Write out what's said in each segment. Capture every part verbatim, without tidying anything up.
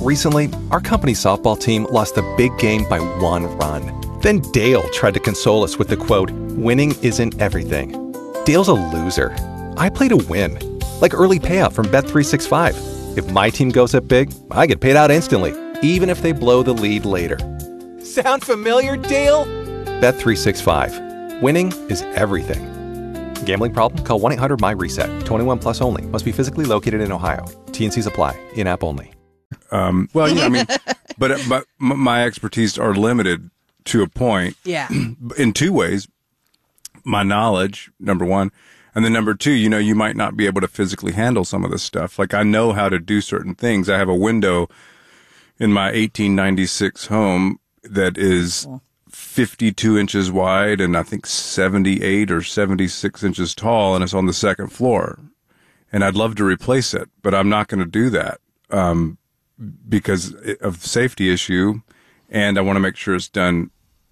Recently, our company softball team lost a big game by one run. Then Dale tried to console us with the quote, "Winning isn't everything." Dale's a loser. I play to win. Like early payout from Bet three sixty-five. If my team goes up big, I get paid out instantly, even if they blow the lead later. Sound familiar, Dale? Bet three sixty-five. Winning is everything. Gambling problem? Call one eight hundred M Y RESET. twenty-one plus only. Must be physically located in Ohio. T N Cs apply. In-app only. Um, well, yeah, I mean, but, but my expertise are limited to a point. Yeah. In two ways. My knowledge, number one. And then number two, you know, you might not be able to physically handle some of this stuff. Like, I know how to do certain things. I have a window in my eighteen ninety-six home that is fifty-two inches wide and I think seventy-eight or seventy-six inches tall, and it's on the second floor. And I'd love to replace it, but I'm not going to do that um, because of the safety issue, and I want to make sure it's done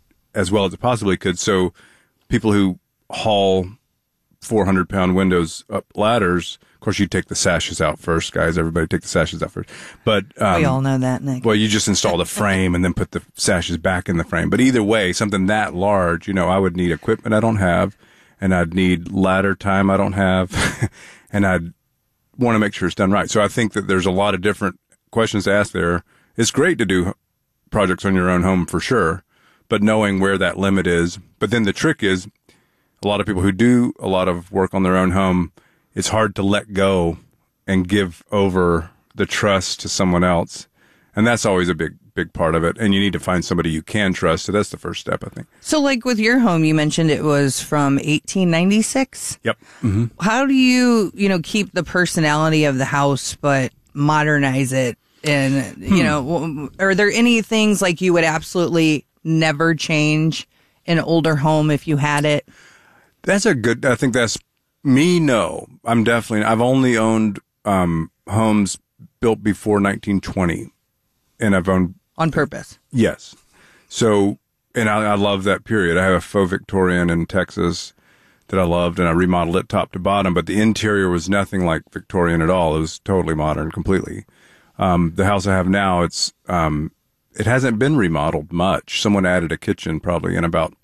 as well as it possibly could. So people who haul four hundred pound windows up ladders, of course, you take the sashes out first, guys. Everybody take the sashes out first. But um, we all know that, Nick. Well, you just install the frame and then put the sashes back in the frame. But either way, something that large, you know, I would need equipment I don't have, and I'd need ladder time I don't have, and I'd want to make sure it's done right. So I think that there's a lot of different questions to ask there. It's great to do projects on your own home for sure, but knowing where that limit is. But then the trick is, a lot of people who do a lot of work on their own home, it's hard to let go and give over the trust to someone else. And that's always a big, big part of it. And you need to find somebody you can trust. So that's the first step, I think. So like with your home, you mentioned it was from eighteen ninety-six. Yep. Mm-hmm. How do you, you know, keep the personality of the house, but modernize it? And, you hmm. know, are there any things like you would absolutely never change an older home if you had it? That's a good, I think that's me. No, I'm definitely, I've only owned, um, homes built before nineteen twenty, and I've owned on purpose. Yes. So, and I, I love that period. I have a faux Victorian in Texas that I loved, and I remodeled it top to bottom, but the interior was nothing like Victorian at all. It was totally modern, completely. Um, the house I have now, it's, um, it hasn't been remodeled much. Someone added a kitchen probably in about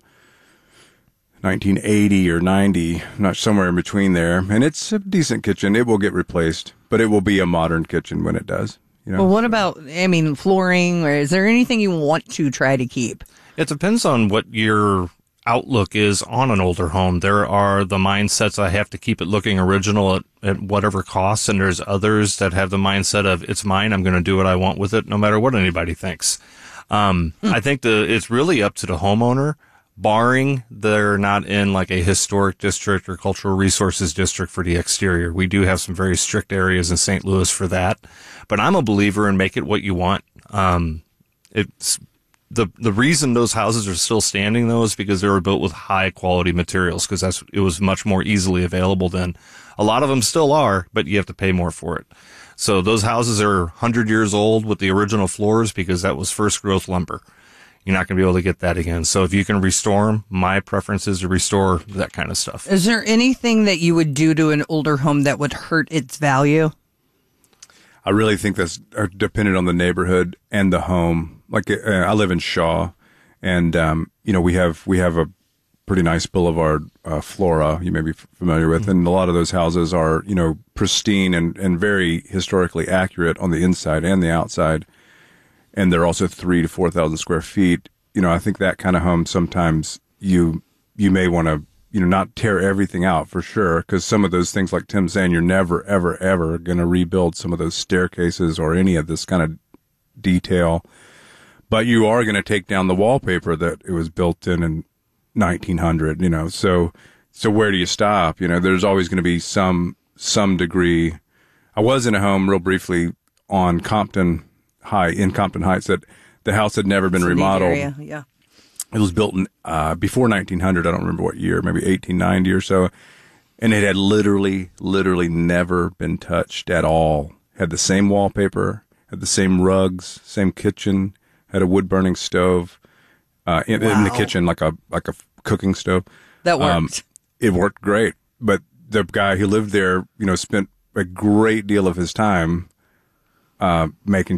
nineteen eighty or ninety, not somewhere in between there. And it's a decent kitchen. It will get replaced, but it will be a modern kitchen when it does. You know? Well, what about, I mean, flooring, or is there anything you want to try to keep? It depends on what your outlook is on an older home. There are the mindsets, I have to keep it looking original at, at whatever cost, and there's others that have the mindset of, it's mine, I'm going to do what I want with it, no matter what anybody thinks. Um, hmm. I think the it's really up to the homeowner, barring they're not in like a historic district or cultural resources district for the exterior. We do have some very strict areas in Saint Louis for that, but I'm a believer in make it what you want. Um, it's the the reason those houses are still standing though is because they were built with high quality materials, because that's it was much more easily available then. A lot of them still are, but you have to pay more for it. So those houses are one hundred years old with the original floors because that was first growth lumber. You're not going to be able to get that again. So if you can restore them, my preference is to restore that kind of stuff. Is there anything that you would do to an older home that would hurt its value? I really think that's dependent on the neighborhood and the home. Like, uh, I live in Shaw, and, um, you know, we have, we have a pretty nice boulevard, uh, Flora, you may be familiar with, mm-hmm. and a lot of those houses are, you know, pristine and, and very historically accurate on the inside and the outside. And they're also three to four thousand square feet. You know, I think that kind of home, sometimes you, you may want to, you know, not tear everything out for sure. Cause some of those things, like Tim's saying, you're never, ever, ever going to rebuild some of those staircases or any of this kind of detail. But you are going to take down the wallpaper that it was built in in nineteen hundred, you know, so, so where do you stop? You know, there's always going to be some, some degree. I was in a home real briefly on Compton High, in Compton Heights, that the house had never been remodeled. Area, yeah. It was built in, uh, before nineteen hundred. I don't remember what year, maybe eighteen ninety or so. And it had literally, literally never been touched at all. Had the same wallpaper, had the same rugs, same kitchen, had a wood burning stove, uh, in, wow. in the kitchen, like a, like a cooking stove. That worked. Um, it worked great. But the guy who lived there, you know, spent a great deal of his time, uh, making